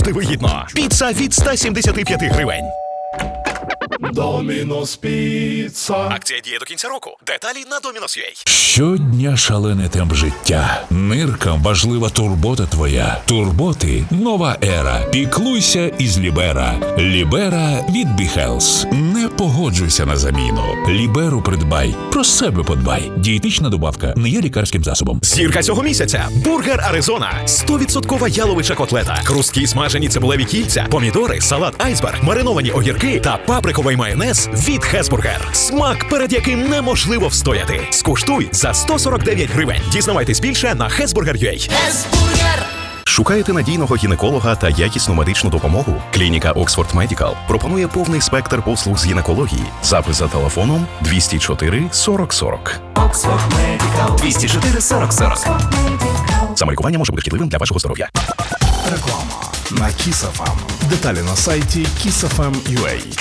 Ти вигідно. Піца від 175 гривень. Домінос Піца. Акція діє до кінця року. Деталі на Domino's.ua. Щодня шалений темп життя. Ниркам важлива турбота твоя. Турботи – нова ера. Піклуйся із Лібера. Лібера від BeHealth. Не погоджуйся на заміну. Ліберу придбай. Про себе подбай. Дієтична добавка не є лікарським засобом. Зірка цього місяця. Бургер Аризона. 100% яловича котлета. Хрусткі смажені цибулеві кільця. Помідори, салат айсберг, мариновані огірки та паприковий майонез від Хесбургер. Смак, перед яким неможливо встояти. Скуштуй за 149 гривень. Дізнавайтесь більше на Hesburger.ua. Шукаєте надійного гінеколога та якісну медичну допомогу? Клініка Oxford Medical пропонує повний спектр послуг з гінекології. Запис за телефоном 204 40 40. Oxford Medical 204 40 40. Самолікування може бути шкідливим для вашого здоров'я. Реклама на Kiss FM. Деталі на сайті kissfm.ua.